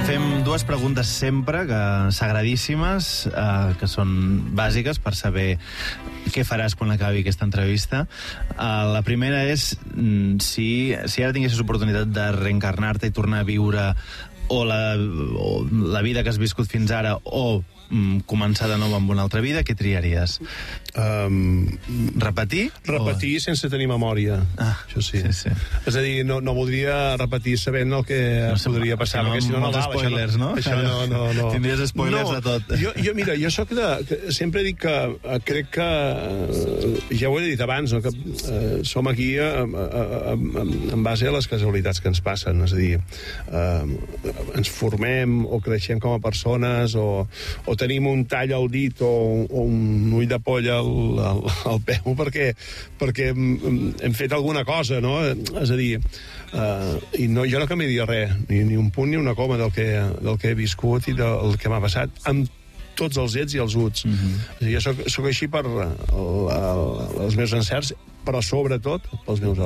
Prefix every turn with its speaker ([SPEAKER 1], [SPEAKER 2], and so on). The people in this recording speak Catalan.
[SPEAKER 1] Fem dues preguntes sempre, sagradíssimes, que són bàsiques per saber què faràs quan acabi aquesta entrevista. La primera és si ara tinguessis oportunitat de reencarnar-te i tornar a viure o la vida que has viscut fins ara o començar de nou amb una altra vida, què triaries? Repetir?
[SPEAKER 2] Repetir sense tenir memòria. Això sí. És a dir, no voldria repetir sabent el que podria passar.
[SPEAKER 1] Perquè si no, molts spoilers, no?
[SPEAKER 2] Això no.
[SPEAKER 1] Tindries spoilers de tot.
[SPEAKER 2] Mira, jo soc sempre dic que crec que ja ho he dit abans, que som aquí en base a les casualitats que ens passen. És a dir, ens formem o creixem com a persones o tenim un tall al dit o un ull de polla al peu perquè hem fet alguna cosa, no? És a dir, jo no canviaria res, ni un punt ni una coma del que he viscut i del que m'ha passat, amb tots els ets i els uts. Jo soc així per els meus encerts, però sobretot pels meus